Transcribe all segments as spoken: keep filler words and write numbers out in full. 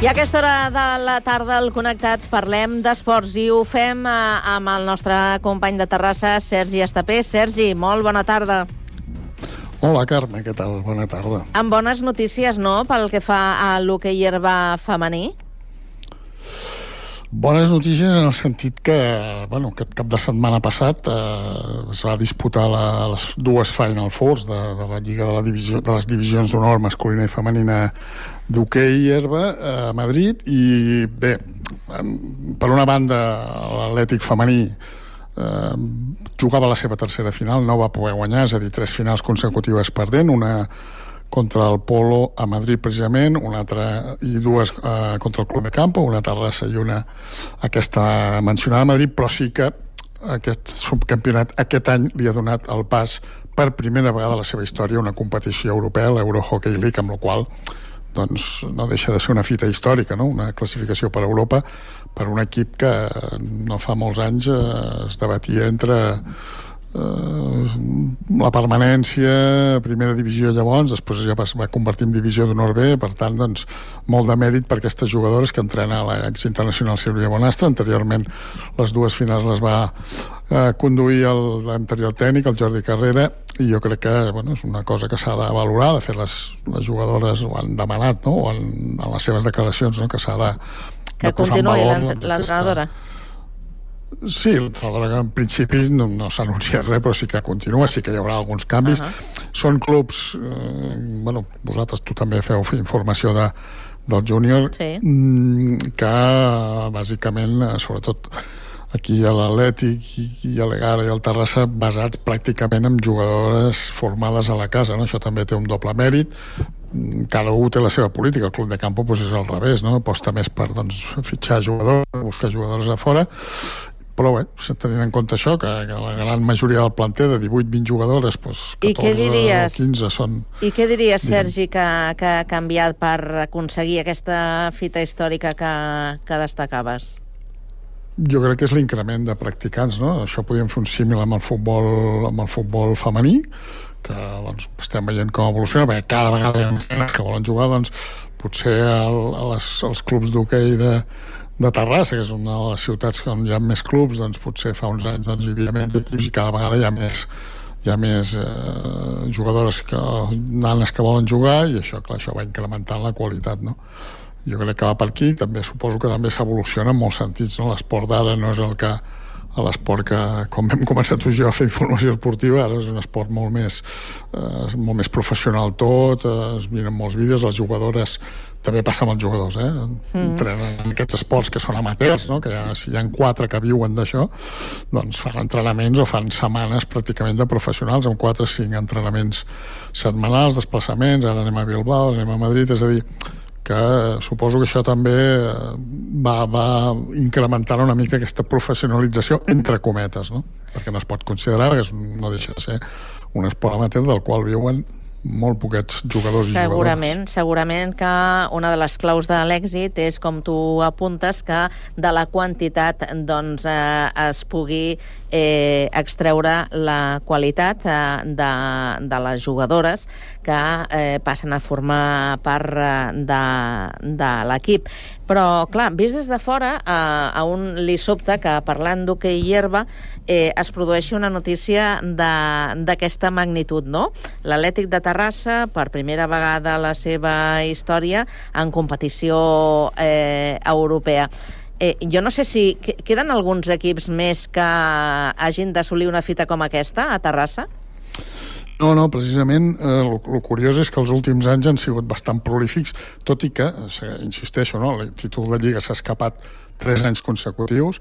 I a aquesta hora de la tarda al Connectats parlem d'esports i ho fem amb el nostre company de Terrassa, Sergi Estapé. Sergi, molt bona tarda. Hola, Carme, què tal? Bona tarda. Amb bones notícies, no?, pel que fa a l'hoquei herba femení? Bones notícies en el sentit que, bueno, aquest cap de setmana passat eh, es va disputar la, les dues Final Fours de, de la Lliga de, la divisió, de les divisions d'honor masculina i femenina d'hoquei i herba a Madrid, i bé, per una banda l'Atlètic femení eh, jugava la seva tercera final, no va poder guanyar, és a dir, tres finals consecutives perdent, una contra el Polo a Madrid precisament, una altra i dues eh, contra el Club de Campo, una a Terrassa i una aquesta mencionada a Madrid, però sí que aquest subcampionat aquest any li ha donat el pas per primera vegada a la seva història una competició europea, l'Euro Hockey League, amb la qual doncs no deixa de ser una fita històrica, no? Una classificació per Europa per un equip que no fa molts anys eh, es debatia entre Uh, la permanència, primera divisió llavors, després ja es va convertir en divisió d'honor B, per tant, doncs, molt de mèrit per aquestes jugadores que entrena l'exinternacional Sílvia Bonastre. Anteriorment les dues finals les va uh, conduir l'anterior tècnic, el Jordi Carrera, i jo crec que, bueno, és una cosa que s'ha de valorar. De fet, les, les jugadores ho han demanat, no?, o en, en les seves declaracions, no?, que s'ha de, que de posar en valor l'entrenadora. Sí, l'entrenadora que en principi no, no s'ha anunciat res, però sí que continua, sí que hi haurà alguns canvis. Uh-huh. Són clubs, eh, bueno, vosaltres tu també feu informació de, del júnior, sí, que bàsicament, sobretot aquí a l'Atlètic i, i a l'Egara i al Terrassa, basats pràcticament en jugadores formades a la casa, no? Això també té un doble mèrit. Cada un té la seva política. El Club de Campo doncs, és al revés, no? Aposta més per doncs, fitxar jugadors, buscar jugadors a fora. Però bé, tenint en compte això, que, que la gran majoria del planter de divuit vint jugadores, doncs catorze o quinze són... I què diries, Sergi, que, que ha canviat per aconseguir aquesta fita històrica que, que destacaves? Jo crec que és l'increment de practicants, no? Això podríem fer un símil amb el futbol, amb el futbol femení, que doncs, estem veient com evoluciona, perquè cada vegada hi ha més nenes que volen jugar, doncs potser el, les, els clubs d'hoquei de, de Terrassa, que és una de les ciutats on hi ha més clubs, doncs potser fa uns anys doncs, hi havia menys equips i cada vegada hi ha més, hi ha més eh, jugadores, que, nanes que volen jugar, i això, clar, això va incrementant la qualitat, no? Jo crec que va per aquí. També suposo que també s'evoluciona en molts sentits, no? L'esport d'ara no és el que a l'esport que, com hem començat tu i jo a fer informació esportiva, ara és un esport molt més eh, molt més professional tot, eh, es miren molts vídeos, les jugadores també passa amb els jugadors, eh? Mm. Entrenen en aquests esports que són amateurs, no? Que ja, si hi ha quatre que viuen d'això, doncs fan entrenaments o fan setmanes pràcticament de professionals, amb quatre o cinc entrenaments setmanals, desplaçaments, ara anem a Bilbao, anem a Madrid, és a dir, que suposo que això també va, va incrementar una mica aquesta professionalització, entre cometes, no? Perquè no es pot considerar que és, no deixa de ser un esport amateur del qual viuen molt poquets jugadors i segurament, jugadores. Segurament que una de les claus de l'èxit és, com tu apuntes, que de la quantitat doncs, eh, es pugui eh, extreure la qualitat eh, de, de les jugadores que eh, passen a formar part eh, de, de l'equip. Però, clar, vist des de fora, eh, a un li sobta que, parlant d'hoquei i herba, eh, es produeixi una notícia d'aquesta magnitud, no? L'Atlètic de Terrassa, per primera vegada a la seva història, en competició eh, europea. Eh, jo no sé si queden alguns equips més que hagin d'assolir una fita com aquesta a Terrassa? No, no, precisament eh, el, el curiós és que els últims anys han sigut bastant prolífics, tot i que, insisteixo, no, el títol de Lliga s'ha escapat tres anys consecutius.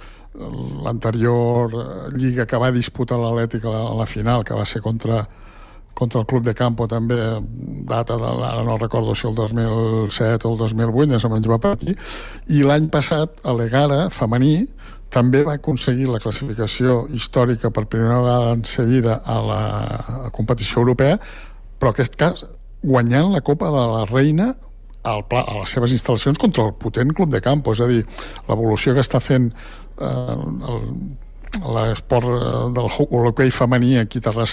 L'anterior Lliga que va disputar l'Atlètic a la, a la final, que va ser contra, contra el Club de Campo, també data de, ara no recordo si el dos mil set o el dos mil vuit, més o menys va per aquí, i l'any passat a l'Egara femení també va aconseguir la classificació històrica per primera vegada en sa vida a la a competició europea, però en aquest cas guanyant la Copa de la Reina al pla, a les seves instal·lacions contra el potent Club de Campo. És a dir, l'evolució que està fent eh, el, l'esport del hoquei femení aquí a Terrassa